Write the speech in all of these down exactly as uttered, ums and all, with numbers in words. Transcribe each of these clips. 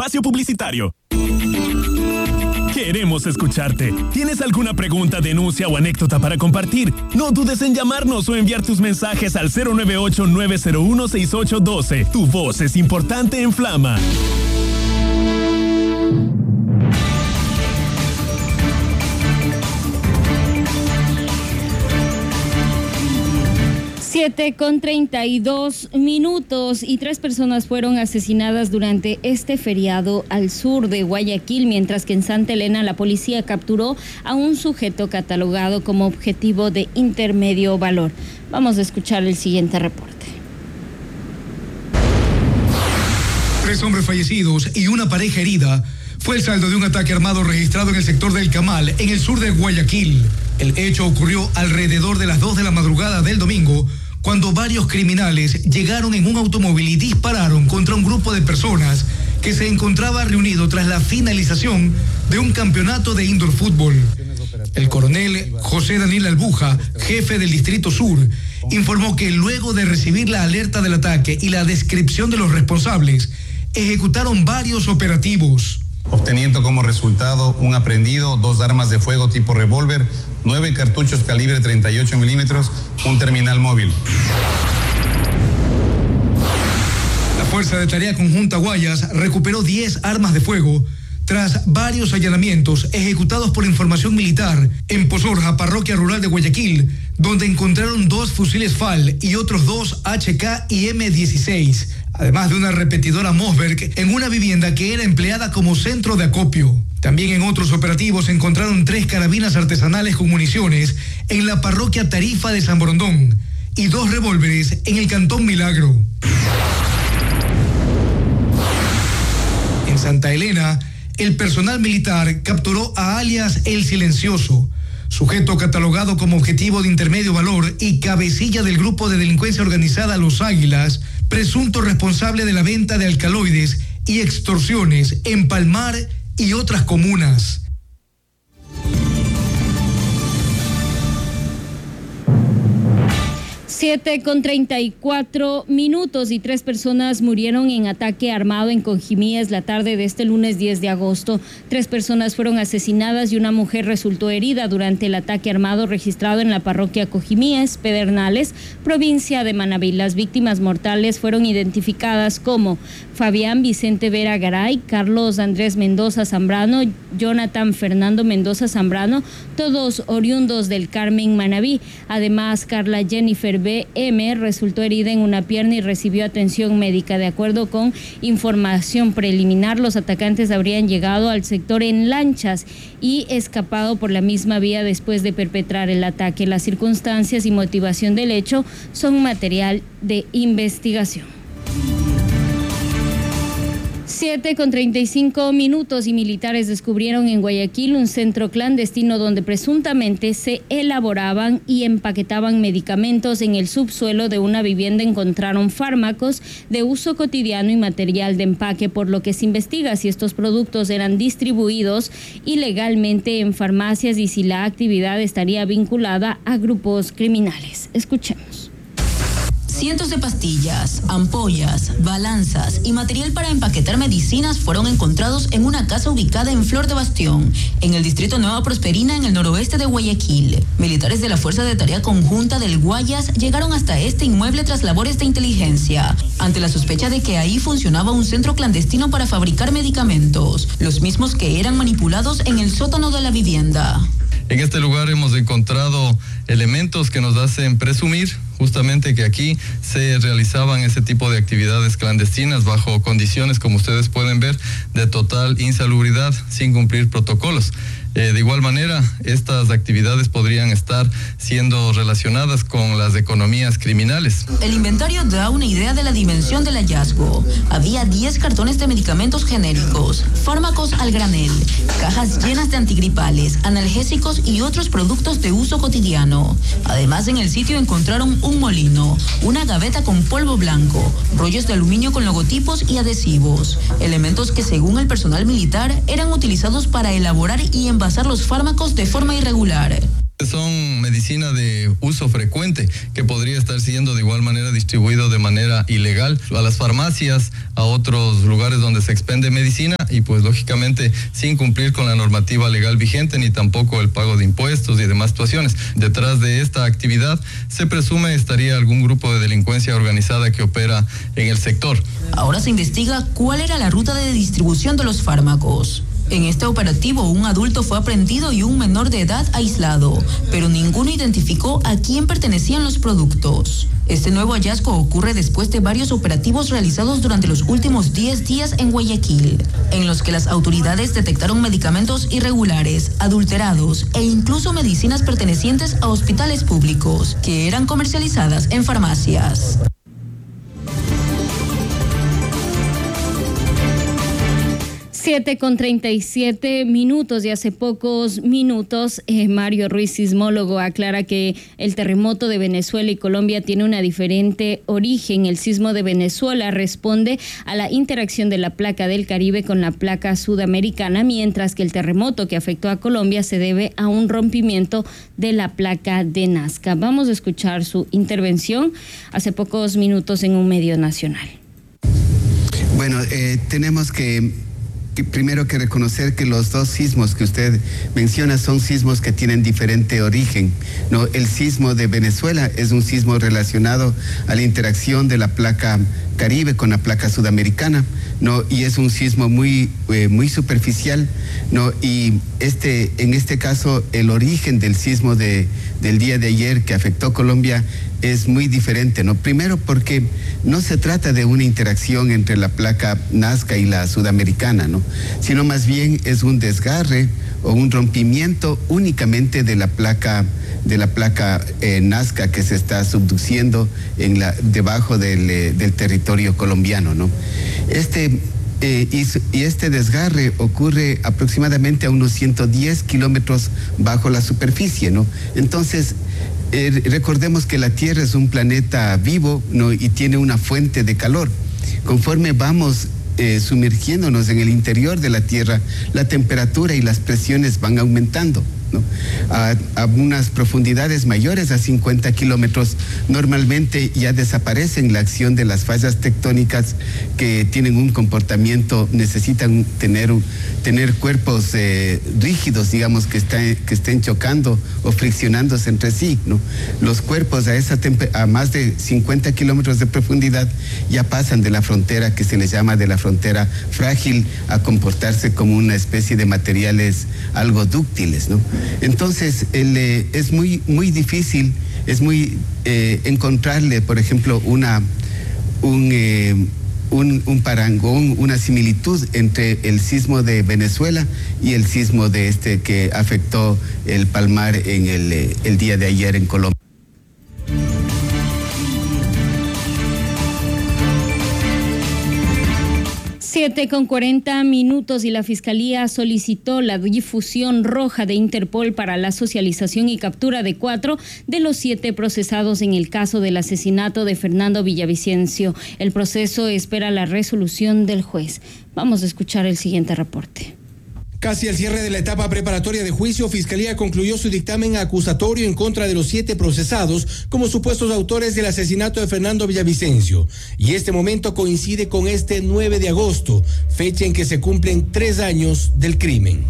espacio publicitario. Queremos escucharte. ¿Tienes alguna pregunta, denuncia o anécdota para compartir? No dudes en llamarnos o enviar tus mensajes al cero nueve ocho, nueve cero uno, seis ocho uno dos. Tu voz es importante en Flama. siete con treinta y dos minutos y tres personas fueron asesinadas durante este feriado al sur de Guayaquil, mientras que en Santa Elena la policía capturó a un sujeto catalogado como objetivo de intermedio valor. Vamos a escuchar el siguiente reporte. Tres hombres fallecidos y una pareja herida fue el saldo de un ataque armado registrado en el sector del Camal, en el sur de Guayaquil. El hecho ocurrió alrededor de las dos de la madrugada del domingo, cuando varios criminales llegaron en un automóvil y dispararon contra un grupo de personas que se encontraba reunido tras la finalización de un campeonato de indoor fútbol. El coronel José Daniel Albuja, jefe del Distrito Sur, informó que luego de recibir la alerta del ataque y la descripción de los responsables, ejecutaron varios operativos, obteniendo como resultado un aprehendido, dos armas de fuego tipo revólver, nueve cartuchos calibre treinta y ocho milímetros, un terminal móvil. La Fuerza de Tarea Conjunta Guayas recuperó diez armas de fuego tras varios allanamientos ejecutados por Información Militar en Pozorja, parroquia rural de Guayaquil, donde encontraron dos fusiles F A L y otros dos H K y M dieciséis, además de una repetidora Mossberg en una vivienda que era empleada como centro de acopio. También en otros operativos encontraron tres carabinas artesanales con municiones en la parroquia Tarifa de San Borondón y dos revólveres en el Cantón Milagro. En Santa Elena, el personal militar capturó a alias El Silencioso, sujeto catalogado como objetivo de intermedio valor y cabecilla del grupo de delincuencia organizada Los Águilas, presunto responsable de la venta de alcaloides y extorsiones en Palmar y otras comunas. siete con treinta y cuatro minutos y tres personas murieron en ataque armado en Cojimíes la tarde de este lunes diez de agosto. Tres personas fueron asesinadas y una mujer resultó herida durante el ataque armado registrado en la parroquia Cojimíes, Pedernales, provincia de Manabí. Las víctimas mortales fueron identificadas como Fabián Vicente Vera Garay, Carlos Andrés Mendoza Zambrano, Jonathan Fernando Mendoza Zambrano, todos oriundos del Carmen, Manabí. Además, Carla Jennifer B M resultó herida en una pierna y recibió atención médica. De acuerdo con información preliminar, los atacantes habrían llegado al sector en lanchas y escapado por la misma vía después de perpetrar el ataque. Las circunstancias y motivación del hecho son material de investigación. siete con treinta y cinco minutos y militares descubrieron en Guayaquil un centro clandestino donde presuntamente se elaboraban y empaquetaban medicamentos. En el subsuelo de una vivienda encontraron fármacos de uso cotidiano y material de empaque, por lo que se investiga si estos productos eran distribuidos ilegalmente en farmacias y si la actividad estaría vinculada a grupos criminales. Escuchemos. Cientos de pastillas, ampollas, balanzas y material para empaquetar medicinas fueron encontrados en una casa ubicada en Flor de Bastión, en el distrito Nueva Prosperina, en el noroeste de Guayaquil. Militares de la Fuerza de Tarea Conjunta del Guayas llegaron hasta este inmueble tras labores de inteligencia, ante la sospecha de que ahí funcionaba un centro clandestino para fabricar medicamentos, los mismos que eran manipulados en el sótano de la vivienda. En este lugar hemos encontrado elementos que nos hacen presumir justamente que aquí se realizaban ese tipo de actividades clandestinas bajo condiciones, como ustedes pueden ver, de total insalubridad, sin cumplir protocolos. Eh, de igual manera, estas actividades podrían estar siendo relacionadas con las economías criminales. El inventario da una idea de la dimensión del hallazgo. Había diez cartones de medicamentos genéricos, fármacos al granel, cajas llenas de antigripales, analgésicos y otros productos de uso cotidiano. Además, en el sitio encontraron un molino, una gaveta con polvo blanco, rollos de aluminio con logotipos y adhesivos, elementos que según el personal militar eran utilizados para elaborar y envasar los fármacos de forma irregular. Son medicina de uso frecuente que podría estar siendo de igual manera distribuido de manera ilegal a las farmacias, a otros lugares donde se expende medicina y pues lógicamente sin cumplir con la normativa legal vigente ni tampoco el pago de impuestos y demás situaciones. Detrás de esta actividad se presume estaría algún grupo de delincuencia organizada que opera en el sector. Ahora se investiga cuál era la ruta de distribución de los fármacos. En este operativo, un adulto fue aprehendido y un menor de edad aislado, pero ninguno identificó a quién pertenecían los productos. Este nuevo hallazgo ocurre después de varios operativos realizados durante los últimos diez días en Guayaquil, en los que las autoridades detectaron medicamentos irregulares, adulterados e incluso medicinas pertenecientes a hospitales públicos, que eran comercializadas en farmacias. siete con treinta y siete minutos y hace pocos minutos eh, Mario Ruiz, sismólogo, aclara que el terremoto de Venezuela y Colombia tiene una diferente origen. El sismo de Venezuela responde a la interacción de la placa del Caribe con la placa sudamericana, mientras que el terremoto que afectó a Colombia se debe a un rompimiento de la placa de Nazca. Vamos a escuchar su intervención hace pocos minutos en un medio nacional. Bueno, eh, tenemos que primero que reconocer que los dos sismos que usted menciona son sismos que tienen diferente origen, ¿no? El sismo de Venezuela es un sismo relacionado a la interacción de la placa Caribe con la placa sudamericana, ¿no? Y es un sismo muy, eh, muy superficial, ¿no? Y este, en este caso, el origen del sismo de, del día de ayer que afectó Colombia es muy diferente, ¿no? Primero porque no se trata de una interacción entre la placa Nazca y la sudamericana, ¿no? Sino más bien es un desgarre o un rompimiento únicamente de la placa de la placa eh, Nazca que se está subduciendo en la debajo del, eh, del territorio colombiano, ¿no? Este eh, y, y este desgarre ocurre aproximadamente a unos ciento diez kilómetros bajo la superficie, ¿no? Entonces Eh, recordemos que la Tierra es un planeta vivo, ¿no? Y tiene una fuente de calor. Conforme vamos eh, sumergiéndonos en el interior de la Tierra, la temperatura y las presiones van aumentando, ¿no? A, a unas profundidades mayores a cincuenta kilómetros, normalmente ya desaparecen la acción de las fallas tectónicas que tienen un comportamiento, necesitan tener, tener cuerpos eh, rígidos, digamos, que, está, que estén chocando o friccionándose entre sí, ¿no? Los cuerpos a, esa a más de cincuenta kilómetros de profundidad ya pasan de la frontera que se les llama de la frontera frágil a comportarse como una especie de materiales algo dúctiles, ¿no? Entonces, el, eh, es muy, muy difícil, es muy eh, encontrarle, por ejemplo, una, un, eh, un, un parangón, una similitud entre el sismo de Venezuela y el sismo de este que afectó el Palmar en el, eh, el día de ayer en Colombia. siete con cuarenta minutos y la Fiscalía solicitó la difusión roja de Interpol para la socialización y captura de cuatro de los siete procesados en el caso del asesinato de Fernando Villavicencio. El proceso espera la resolución del juez. Vamos a escuchar el siguiente reporte. Casi al cierre de la etapa preparatoria de juicio, Fiscalía concluyó su dictamen acusatorio en contra de los siete procesados como supuestos autores del asesinato de Fernando Villavicencio. Y este momento coincide con este nueve de agosto, fecha en que se cumplen tres años del crimen.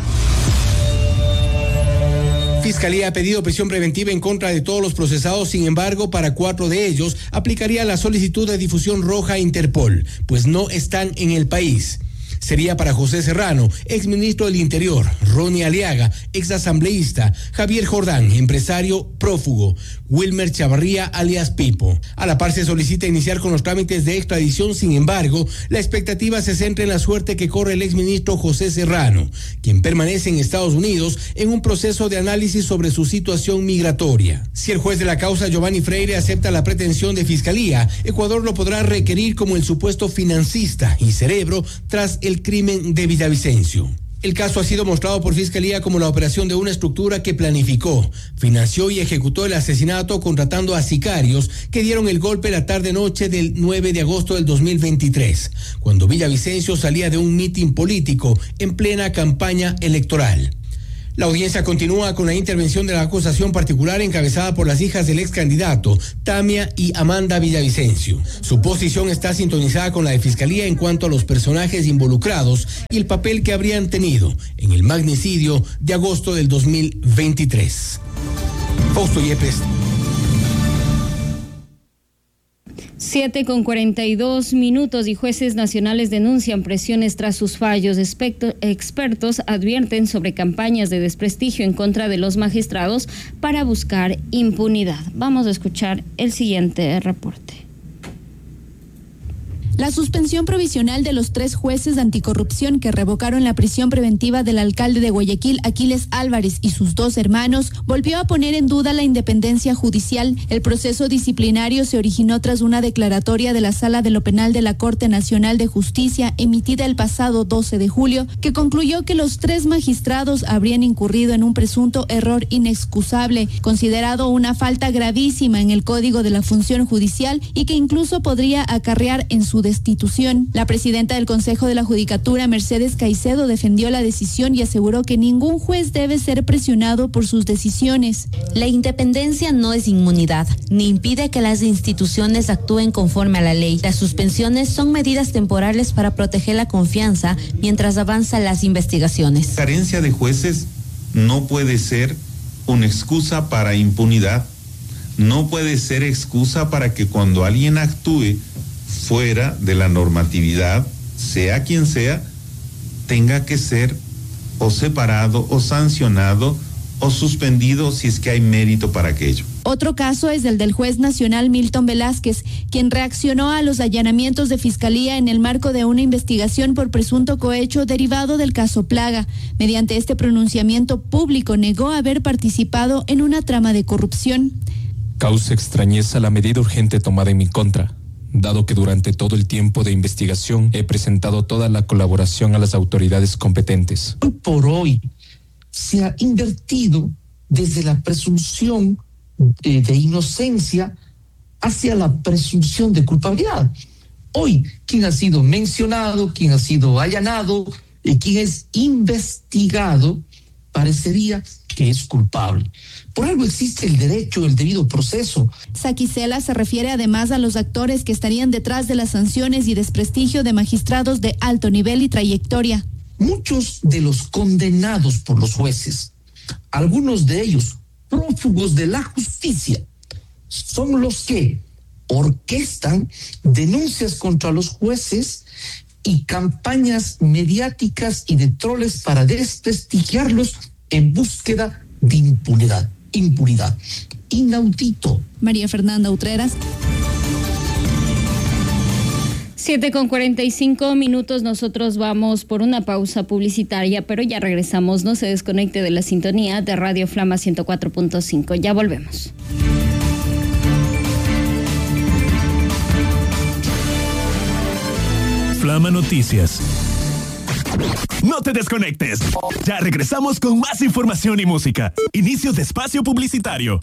Fiscalía ha pedido prisión preventiva en contra de todos los procesados, sin embargo, para cuatro de ellos aplicaría la solicitud de difusión roja a Interpol, pues no están en el país. Sería para José Serrano, exministro del Interior, Ronnie Aliaga, exasambleísta, Javier Jordán, empresario prófugo, Wilmer Chavarría, alias Pipo. A la par se solicita iniciar con los trámites de extradición, sin embargo, la expectativa se centra en la suerte que corre el exministro José Serrano, quien permanece en Estados Unidos en un proceso de análisis sobre su situación migratoria. Si el juez de la causa, Giovanni Freire, acepta la pretensión de Fiscalía, Ecuador lo podrá requerir como el supuesto financista y cerebro tras el crimen de Villavicencio. El caso ha sido mostrado por Fiscalía como la operación de una estructura que planificó, financió y ejecutó el asesinato contratando a sicarios que dieron el golpe la tarde-noche del nueve de agosto del dos mil veintitrés, cuando Villavicencio salía de un mitin político en plena campaña electoral. La audiencia continúa con la intervención de la acusación particular encabezada por las hijas del ex candidato, Tamia y Amanda Villavicencio. Su posición está sintonizada con la de Fiscalía en cuanto a los personajes involucrados y el papel que habrían tenido en el magnicidio de agosto del dos mil veintitrés. Fausto Yepes. siete con cuarenta y dos minutos y jueces nacionales denuncian presiones tras sus fallos. Expecto, expertos advierten sobre campañas de desprestigio en contra de los magistrados para buscar impunidad. Vamos a escuchar el siguiente reporte. La suspensión provisional de los tres jueces de anticorrupción que revocaron la prisión preventiva del alcalde de Guayaquil, Aquiles Álvarez, y sus dos hermanos, volvió a poner en duda la independencia judicial. El proceso disciplinario se originó tras una declaratoria de la Sala de lo Penal de la Corte Nacional de Justicia emitida el pasado doce de julio, que concluyó que los tres magistrados habrían incurrido en un presunto error inexcusable, considerado una falta gravísima en el Código de la Función Judicial y que incluso podría acarrear en su destitución. La presidenta del Consejo de la Judicatura, Mercedes Caicedo, defendió la decisión y aseguró que ningún juez debe ser presionado por sus decisiones. La independencia no es inmunidad, ni impide que las instituciones actúen conforme a la ley. Las suspensiones son medidas temporales para proteger la confianza mientras avanzan las investigaciones. La carencia de jueces no puede ser una excusa para impunidad, no puede ser excusa para que cuando alguien actúe fuera de la normatividad, sea quien sea, tenga que ser o separado o sancionado o suspendido si es que hay mérito para aquello. Otro caso es el del juez nacional Milton Velázquez, quien reaccionó a los allanamientos de Fiscalía en el marco de una investigación por presunto cohecho derivado del caso Plaga. Mediante este pronunciamiento público negó haber participado en una trama de corrupción. Causa extrañeza la medida urgente tomada en mi contra, dado que durante todo el tiempo de investigación he presentado toda la colaboración a las autoridades competentes. Hoy por hoy se ha invertido desde la presunción de, de inocencia hacia la presunción de culpabilidad. Hoy, quien ha sido mencionado, quien ha sido allanado y quien es investigado, parecería que es culpable. Por algo existe el derecho, el debido proceso. Saquicela se refiere además a los actores que estarían detrás de las sanciones y desprestigio de magistrados de alto nivel y trayectoria. Muchos de los condenados por los jueces, algunos de ellos prófugos de la justicia, son los que orquestan denuncias contra los jueces y campañas mediáticas y de troles para desprestigiarlos en búsqueda de impunidad. Impunidad. Inaudito. María Fernanda Utreras. siete con cuarenta y cinco minutos, nosotros vamos por una pausa publicitaria, pero ya regresamos. No se desconecte de la sintonía de Radio Flama ciento cuatro punto cinco. Ya volvemos. Flama Noticias. No te desconectes. Ya regresamos con más información y música. Inicio de espacio publicitario.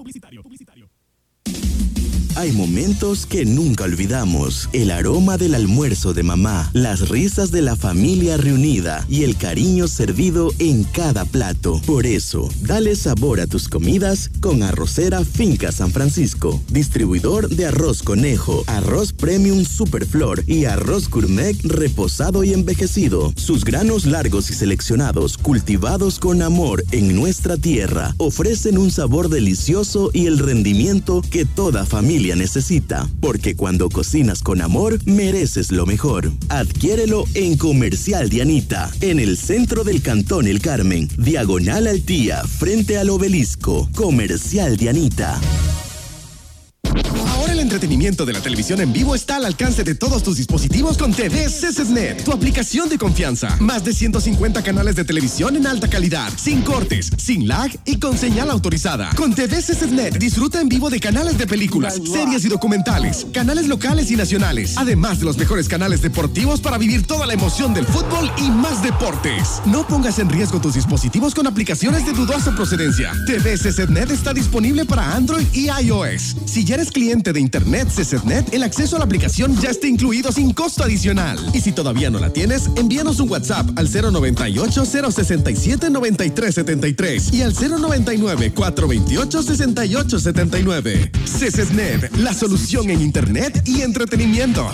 Hay momentos que nunca olvidamos. El aroma del almuerzo de mamá, las risas de la familia reunida y el cariño servido en cada plato. Por eso, dale sabor a tus comidas con Arrocera Finca San Francisco. Distribuidor de arroz conejo, arroz premium Superflor y arroz gourmet reposado y envejecido. Sus granos largos y seleccionados, cultivados con amor en nuestra tierra, ofrecen un sabor delicioso y el rendimiento que toda familia necesita, porque cuando cocinas con amor, mereces lo mejor. Adquiérelo en Comercial Dianita, en el centro del Cantón El Carmen, diagonal al Tía, frente al Obelisco. Comercial Dianita. Ahora el entretenimiento de la televisión en vivo está al alcance de todos tus dispositivos con T V C C Net, tu aplicación de confianza. Más de ciento cincuenta canales de televisión en alta calidad, sin cortes, sin lag y con señal autorizada. Con T V C C Net disfruta en vivo de canales de películas, series y documentales, canales locales y nacionales, además de los mejores canales deportivos para vivir toda la emoción del fútbol y más deportes. No pongas en riesgo tus dispositivos con aplicaciones de dudosa procedencia. T V C C Net está disponible para Android y iOS. Si ya eres cliente de Internet Internet CCETNet, el acceso a la aplicación ya está incluido sin costo adicional. Y si todavía no la tienes, envíanos un WhatsApp al cero noventa y ocho, cero sesenta y siete, noventa y tres setenta y tres y al cero noventa y nueve, cuatrocientos veintiocho, sesenta y ocho setenta y nueve. CCETNet, la solución en Internet y entretenimiento.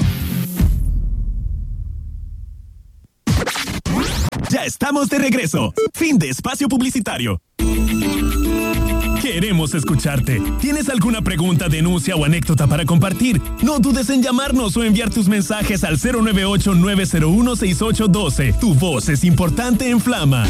Ya estamos de regreso. Fin de espacio publicitario. Queremos escucharte. ¿Tienes alguna pregunta, denuncia o anécdota para compartir? No dudes en llamarnos o enviar tus mensajes al cero nueve ocho, nueve cero uno, seis ocho uno dos. Tu voz es importante en Flama.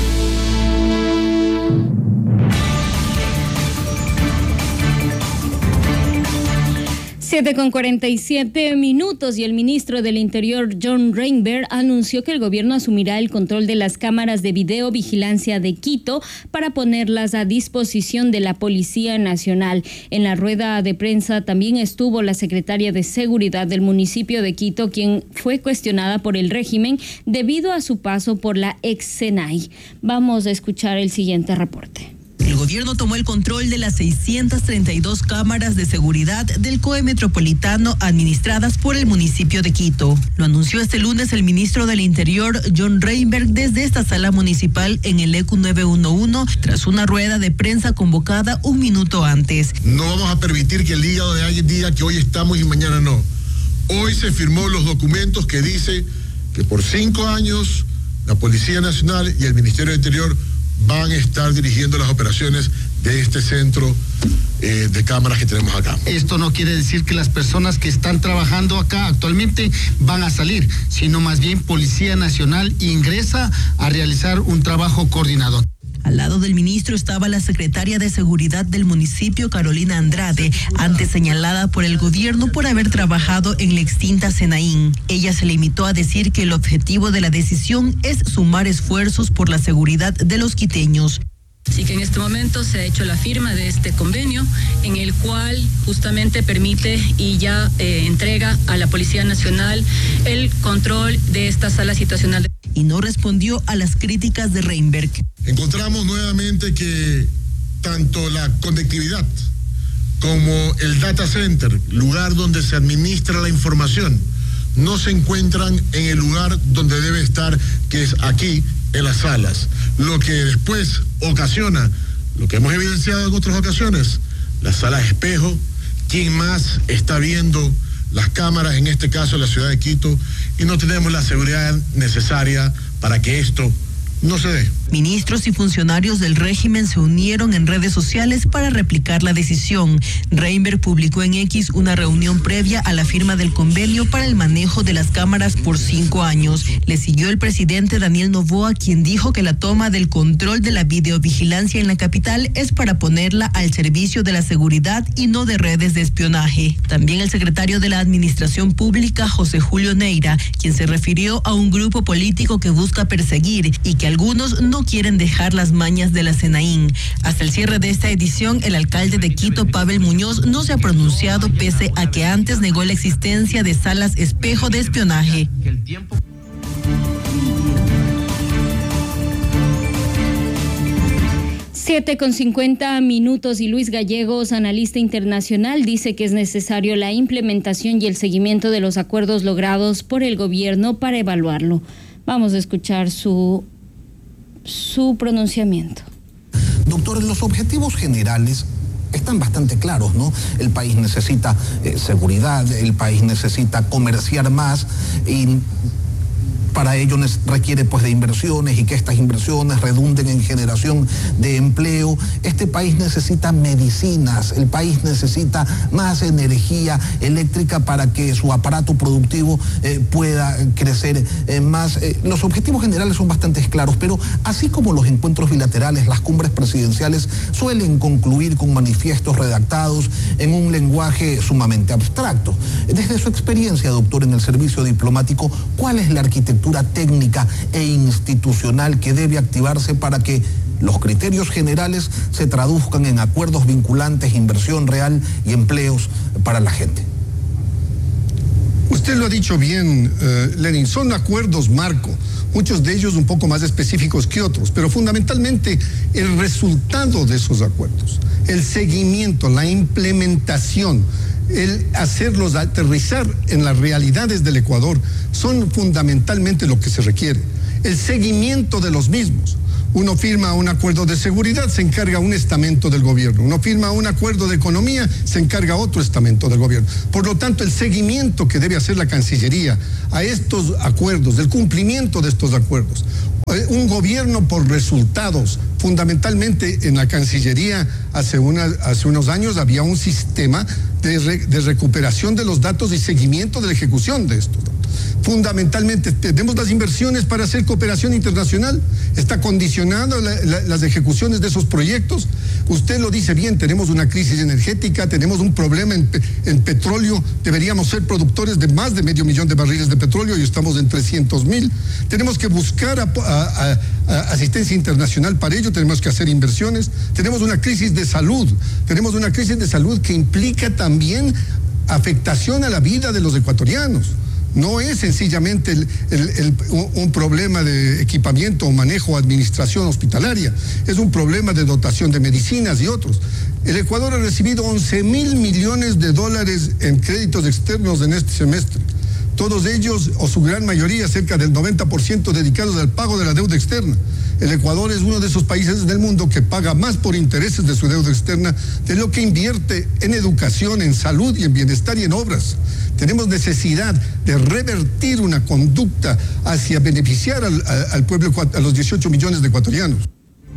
siete con cuarenta y siete minutos y el ministro del Interior, John Reinberg, anunció que el gobierno asumirá el control de las cámaras de videovigilancia de Quito para ponerlas a disposición de la Policía Nacional. En la rueda de prensa también estuvo la secretaria de Seguridad del municipio de Quito, quien fue cuestionada por el régimen debido a su paso por la ex SENAI. Vamos a escuchar el siguiente reporte. El gobierno tomó el control de las seiscientas treinta y dos cámaras de seguridad del C O E metropolitano administradas por el municipio de Quito. Lo anunció este lunes el ministro del Interior, John Reinberg, desde esta sala municipal en el E Q nueve uno uno, tras una rueda de prensa convocada un minuto antes. No vamos a permitir que el hígado de alguien diga que hoy estamos y mañana no. Hoy se firmó los documentos que dice que por cinco años la Policía Nacional y el Ministerio del Interior van a estar dirigiendo las operaciones de este centro eh, de cámaras que tenemos acá. Esto no quiere decir que las personas que están trabajando acá actualmente van a salir, sino más bien Policía Nacional ingresa a realizar un trabajo coordinado. Al lado del ministro estaba la secretaria de Seguridad del municipio, Carolina Andrade, antes señalada por el gobierno por haber trabajado en la extinta SENAIN. Ella se limitó a decir que el objetivo de la decisión es sumar esfuerzos por la seguridad de los quiteños. Así que en este momento se ha hecho la firma de este convenio en el cual justamente permite y ya eh, entrega a la Policía Nacional el control de esta sala situacional. Y no respondió a las críticas de Reinberg. Encontramos nuevamente que tanto la conectividad como el data center, lugar donde se administra la información, no se encuentran en el lugar donde debe estar, que es aquí, en las salas. Lo que después ocasiona, lo que hemos evidenciado en otras ocasiones, las salas espejo, quién más está viendo las cámaras, en este caso en la ciudad de Quito, y no tenemos la seguridad necesaria para que esto no se dé. Ministros y funcionarios del régimen se unieron en redes sociales para replicar la decisión. Reinberg publicó en X una reunión previa a la firma del convenio para el manejo de las cámaras por cinco años. Le siguió el presidente Daniel Noboa, quien dijo que la toma del control de la videovigilancia en la capital es para ponerla al servicio de la seguridad y no de redes de espionaje. También el secretario de la Administración Pública, José Julio Neira, quien se refirió a un grupo político que busca perseguir y que algunos no quieren dejar las mañas de la SENAIN. Hasta el cierre de esta edición, el alcalde de Quito, Pavel Muñoz, no se ha pronunciado pese a que antes negó la existencia de salas espejo de espionaje. siete con cincuenta minutos y Luis Gallegos, analista internacional, dice que es necesario la implementación y el seguimiento de los acuerdos logrados por el gobierno para evaluarlo. Vamos a escuchar su su pronunciamiento. Doctor, los objetivos generales están bastante claros, ¿no? El país necesita eh, seguridad, el país necesita comerciar más y para ello requiere pues de inversiones y que estas inversiones redunden en generación de empleo. Este país necesita medicinas, el país necesita más energía eléctrica para que su aparato productivo eh, pueda crecer eh, más. Eh, los objetivos generales son bastante claros, pero así como los encuentros bilaterales, las cumbres presidenciales suelen concluir con manifiestos redactados en un lenguaje sumamente abstracto. Desde su experiencia, doctor, en el servicio diplomático, ¿cuál es la arquitectura técnica e institucional que debe activarse para que los criterios generales se traduzcan en acuerdos vinculantes, inversión real y empleos para la gente? Usted lo ha dicho bien, uh, Lenin, son acuerdos marco, muchos de ellos un poco más específicos que otros, pero fundamentalmente el resultado de esos acuerdos, el seguimiento, la implementación, el hacerlos aterrizar en las realidades del Ecuador son fundamentalmente lo que se requiere. El seguimiento de los mismos. Uno firma un acuerdo de seguridad, se encarga un estamento del gobierno. Uno firma un acuerdo de economía, se encarga otro estamento del gobierno. Por lo tanto, el seguimiento que debe hacer la Cancillería a estos acuerdos, el cumplimiento de estos acuerdos, un gobierno por resultados. Fundamentalmente en la Cancillería hace, una, hace unos años había un sistema de, re, de recuperación de los datos y seguimiento de la ejecución de estos datos. Fundamentalmente tenemos las inversiones para hacer cooperación internacional, está condicionado la, la, las ejecuciones de esos proyectos. Usted lo dice bien, tenemos una crisis energética, tenemos un problema en, en petróleo, deberíamos ser productores de más de medio millón de barriles de petróleo y estamos en trescientos mil. Tenemos que buscar a, a, a, a asistencia internacional para ello, tenemos que hacer inversiones. Tenemos una crisis de salud, tenemos una crisis de salud que implica también afectación a la vida de los ecuatorianos. No es sencillamente el, el, el, un problema de equipamiento o manejo o administración hospitalaria, es un problema de dotación de medicinas y otros. El Ecuador ha recibido once mil millones de dólares en créditos externos en este semestre. Todos ellos, o su gran mayoría, cerca del noventa por ciento dedicados al pago de la deuda externa. El Ecuador es uno de esos países del mundo que paga más por intereses de su deuda externa de lo que invierte en educación, en salud y en bienestar y en obras. Tenemos necesidad de revertir una conducta hacia beneficiar al, al pueblo, a los dieciocho millones de ecuatorianos.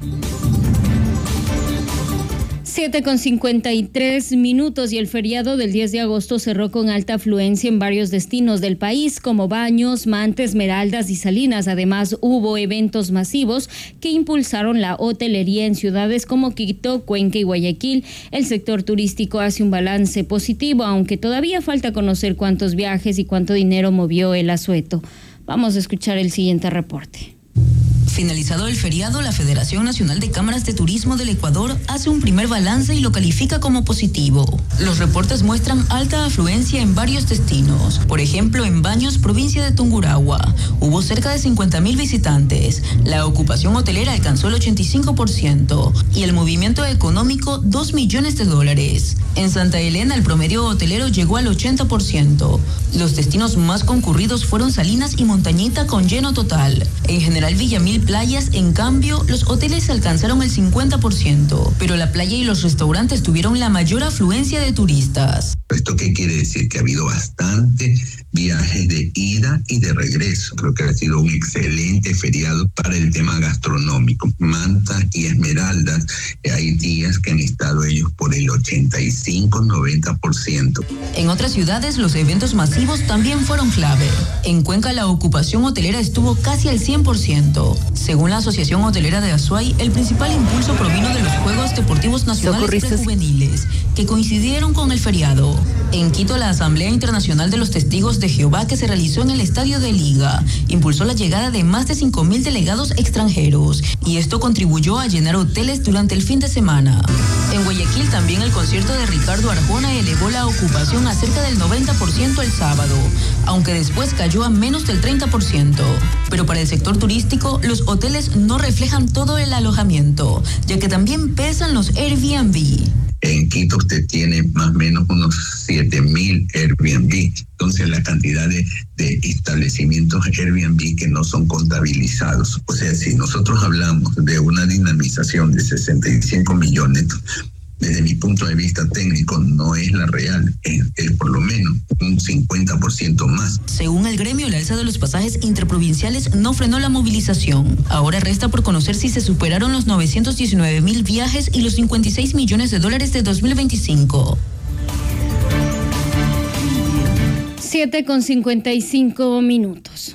siete con cincuenta y tres minutos y el feriado del diez de agosto cerró con alta afluencia en varios destinos del país como Baños, Manta, Esmeraldas y Salinas. Además, hubo eventos masivos que impulsaron la hotelería en ciudades como Quito, Cuenca y Guayaquil. El sector turístico hace un balance positivo, aunque todavía falta conocer cuántos viajes y cuánto dinero movió el asueto. Vamos a escuchar el siguiente reporte. Finalizado el feriado, la Federación Nacional de Cámaras de Turismo del Ecuador hace un primer balance y lo califica como positivo. Los reportes muestran alta afluencia en varios destinos. Por ejemplo, en Baños, provincia de Tungurahua, hubo cerca de cincuenta mil visitantes. La ocupación hotelera alcanzó el ochenta y cinco por ciento y el movimiento económico dos millones de dólares. En Santa Elena, el promedio hotelero llegó al ochenta por ciento. Los destinos más concurridos fueron Salinas y Montañita con lleno total. En general, Villamil Playas, en cambio, los hoteles alcanzaron el cincuenta por ciento, pero la playa y los restaurantes tuvieron la mayor afluencia de turistas. ¿Esto qué quiere decir? Que ha habido bastante viajes de ida y de regreso. Creo que ha sido un excelente feriado para el tema gastronómico. Manta y Esmeraldas, hay días que han estado ellos por el ochenta y cinco, noventa por ciento. En otras ciudades, los eventos masivos también fueron clave. En Cuenca, la ocupación hotelera estuvo casi al cien por ciento. Según la Asociación Hotelera de Azuay, el principal impulso provino de los Juegos Deportivos Nacionales Prejuveniles, que coincidieron con el feriado. En Quito, la Asamblea Internacional de los Testigos de Jehová, que se realizó en el Estadio de Liga, impulsó la llegada de más de cinco mil delegados extranjeros, y esto contribuyó a llenar hoteles durante el fin de semana. En Guayaquil, también el concierto de Ricardo Arjona elevó la ocupación a cerca del noventa por ciento el sábado, aunque después cayó a menos del treinta por ciento. Pero para el sector turístico, los hoteles no reflejan todo el alojamiento, ya que también pesan los Airbnb. En Quito usted tiene más o menos unos siete mil Airbnb. Entonces la cantidad de, de establecimientos Airbnb que no son contabilizados. O sea, si nosotros hablamos de una dinamización de sesenta y cinco millones, desde mi punto de vista técnico no es la real, es, es por lo menos un cincuenta por ciento más. Según el gremio, el alza de los pasajes interprovinciales no frenó la movilización. Ahora resta por conocer si se superaron los novecientos diecinueve mil viajes y los cincuenta y seis millones de dólares de dos mil veinticinco. siete con cincuenta y cinco minutos.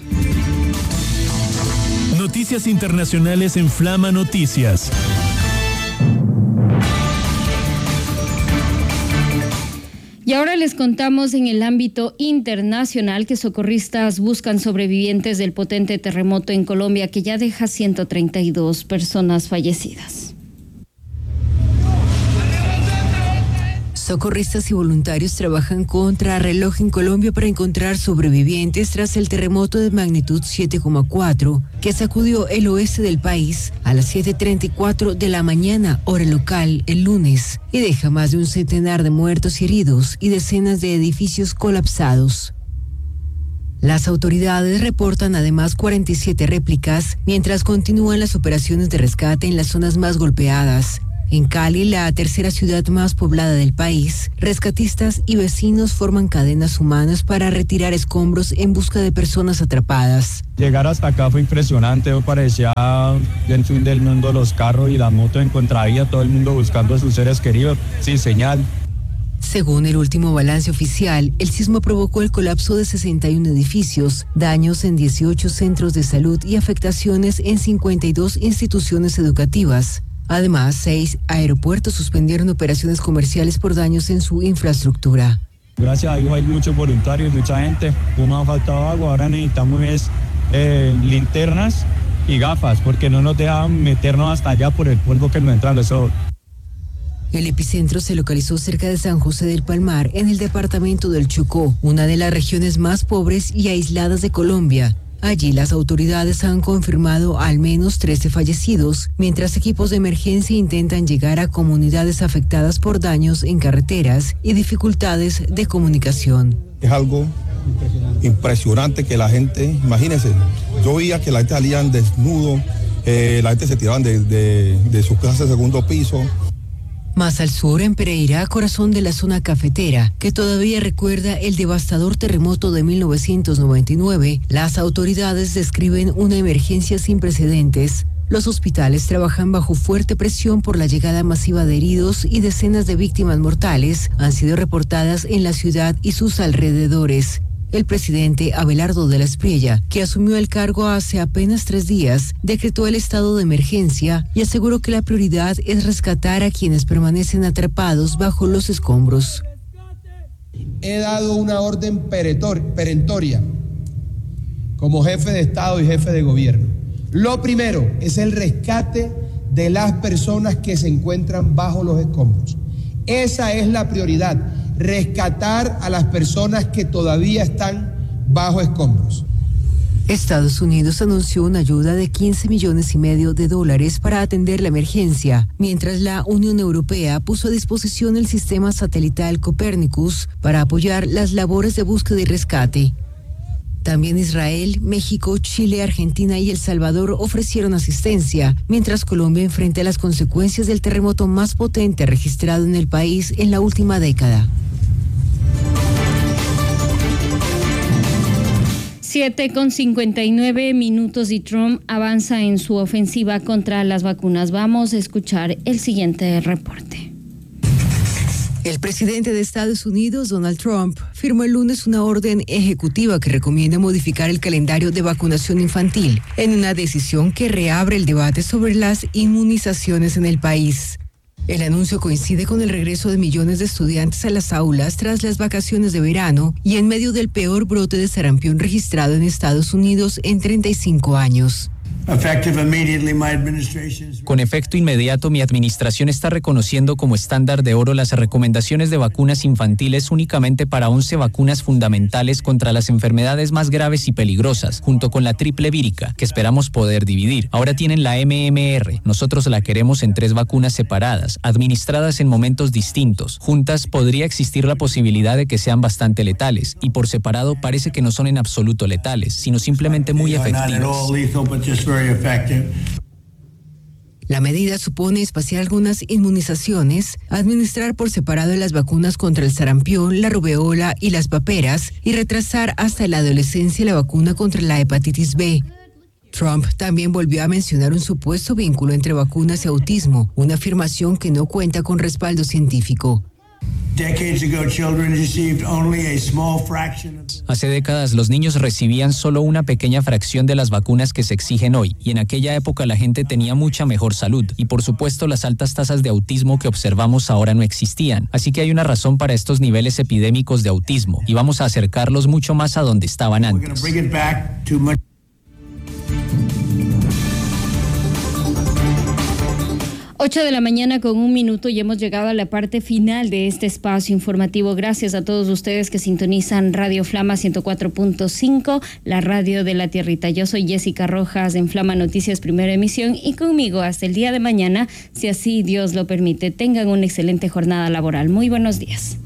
Noticias internacionales en Flama Noticias. Y ahora les contamos en el ámbito internacional que socorristas buscan sobrevivientes del potente terremoto en Colombia que ya deja ciento treinta y dos personas fallecidas. Socorristas y voluntarios trabajan contra reloj en Colombia para encontrar sobrevivientes tras el terremoto de magnitud siete coma cuatro que sacudió el oeste del país a las siete treinta y cuatro de la mañana, hora local, el lunes, y deja más de un centenar de muertos y heridos y decenas de edificios colapsados. Las autoridades reportan además cuarenta y siete réplicas mientras continúan las operaciones de rescate en las zonas más golpeadas. En Cali, la tercera ciudad más poblada del país, rescatistas y vecinos forman cadenas humanas para retirar escombros en busca de personas atrapadas. Llegar hasta acá fue impresionante, parecía el fin del mundo, los carros y la moto en contravía, todo el mundo buscando a sus seres queridos, sin señal. Según el último balance oficial, el sismo provocó el colapso de sesenta y uno edificios, daños en dieciocho centros de salud y afectaciones en cincuenta y dos instituciones educativas. Además, seis aeropuertos suspendieron operaciones comerciales por daños en su infraestructura. Gracias a Dios hay muchos voluntarios, mucha gente. No ha faltado agua, ahora necesitamos es, eh, linternas y gafas, porque no nos dejan meternos hasta allá por el polvo que nos entra los ojos. El epicentro se localizó cerca de San José del Palmar, en el departamento del Chocó, una de las regiones más pobres y aisladas de Colombia. Allí las autoridades han confirmado al menos trece fallecidos, mientras equipos de emergencia intentan llegar a comunidades afectadas por daños en carreteras y dificultades de comunicación. Es algo impresionante, impresionante que la gente, imagínense, yo veía que la gente salían desnudo, eh, la gente se tiraban de, de, de su casa de segundo piso. Más al sur, en Pereira, corazón de la zona cafetera, que todavía recuerda el devastador terremoto de mil novecientos noventa y nueve, las autoridades describen una emergencia sin precedentes. Los hospitales trabajan bajo fuerte presión por la llegada masiva de heridos y decenas de víctimas mortales han sido reportadas en la ciudad y sus alrededores. El presidente Abelardo de la Espriella, que asumió el cargo hace apenas tres días, decretó el estado de emergencia y aseguró que la prioridad es rescatar a quienes permanecen atrapados bajo los escombros. He dado una orden perentoria como jefe de Estado y jefe de gobierno. Lo primero es el rescate de las personas que se encuentran bajo los escombros. Esa es la prioridad. Rescatar a las personas que todavía están bajo escombros. Estados Unidos anunció una ayuda de quince millones y medio de dólares para atender la emergencia, mientras la Unión Europea puso a disposición el sistema satelital Copernicus para apoyar las labores de búsqueda y rescate. También Israel, México, Chile, Argentina y El Salvador ofrecieron asistencia, mientras Colombia enfrenta las consecuencias del terremoto más potente registrado en el país en la última década. siete con cincuenta y nueve minutos y Trump avanza en su ofensiva contra las vacunas. Vamos a escuchar el siguiente reporte. El presidente de Estados Unidos, Donald Trump, firmó el lunes una orden ejecutiva que recomienda modificar el calendario de vacunación infantil, en una decisión que reabre el debate sobre las inmunizaciones en el país. El anuncio coincide con el regreso de millones de estudiantes a las aulas tras las vacaciones de verano y en medio del peor brote de sarampión registrado en Estados Unidos en treinta y cinco años. Con efecto inmediato, mi administración está reconociendo como estándar de oro las recomendaciones de vacunas infantiles únicamente para once vacunas fundamentales contra las enfermedades más graves y peligrosas, junto con la triple vírica, que esperamos poder dividir. Ahora tienen la M M R. Nosotros la queremos en tres vacunas separadas, administradas en momentos distintos. Juntas podría existir la posibilidad de que sean bastante letales, y por separado parece que no son en absoluto letales, sino simplemente muy efectivas. La medida supone espaciar algunas inmunizaciones, administrar por separado las vacunas contra el sarampión, la rubeola y las paperas y retrasar hasta la adolescencia la vacuna contra la hepatitis B. Trump también volvió a mencionar un supuesto vínculo entre vacunas y autismo, una afirmación que no cuenta con respaldo científico. Hace décadas los niños recibían solo una pequeña fracción de las vacunas que se exigen hoy, y en aquella época la gente tenía mucha mejor salud, y por supuesto las altas tasas de autismo que observamos ahora no existían, así que hay una razón para estos niveles epidémicos de autismo, y vamos a acercarlos mucho más a donde estaban antes. ocho de la mañana con un minuto y hemos llegado a la parte final de este espacio informativo. Gracias a todos ustedes que sintonizan Radio Flama ciento cuatro punto cinco, la radio de la tierrita. Yo soy Jessica Rojas en Flama Noticias Primera Emisión y conmigo hasta el día de mañana, si así Dios lo permite. Tengan una excelente jornada laboral. Muy buenos días.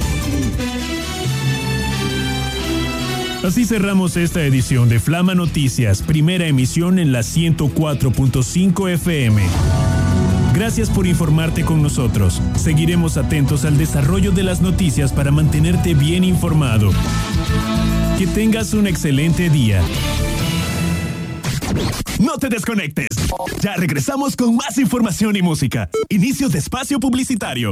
Así cerramos esta edición de Flama Noticias, primera emisión en la ciento cuatro punto cinco F M. Gracias por informarte con nosotros. Seguiremos atentos al desarrollo de las noticias para mantenerte bien informado. Que tengas un excelente día. No te desconectes. Ya regresamos con más información y música. Inicio de espacio publicitario.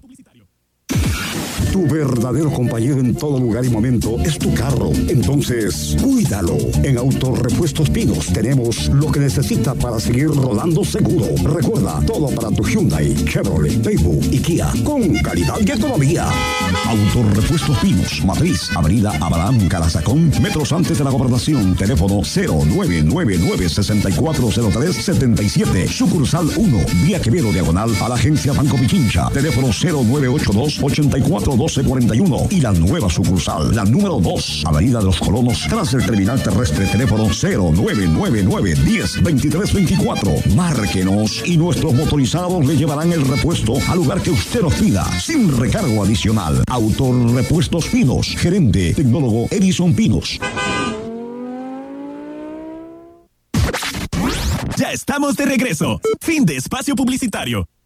Tu verdadero compañero en todo lugar y momento es tu carro. Entonces, cuídalo. En Autorepuestos Pinos tenemos lo que necesita para seguir rodando seguro. Recuerda, todo para tu Hyundai, Chevrolet, Daewoo y Kia, con calidad y economía. Autorepuestos Pinos, Matriz, Avenida Abraham Carazacón, metros antes de la Gobernación. Teléfono cero nueve nueve nueve, seis cuatro cero tres, siete siete. Sucursal uno, Vía Quevedo Diagonal a la Agencia Banco Pichincha. Teléfono cero nueve ocho dos, ocho cuatro doce cuarenta y uno. Y la nueva sucursal, la número dos, Avenida de los Colonos, tras el terminal terrestre. Teléfono cero nueve nueve nueve, diez, veintitrés veinticuatro. Márquenos y nuestros motorizados le llevarán el repuesto al lugar que usted nos pida, sin recargo adicional. Autorepuestos Pinos, gerente tecnólogo Edison Pinos. Ya estamos de regreso. Fin de espacio publicitario.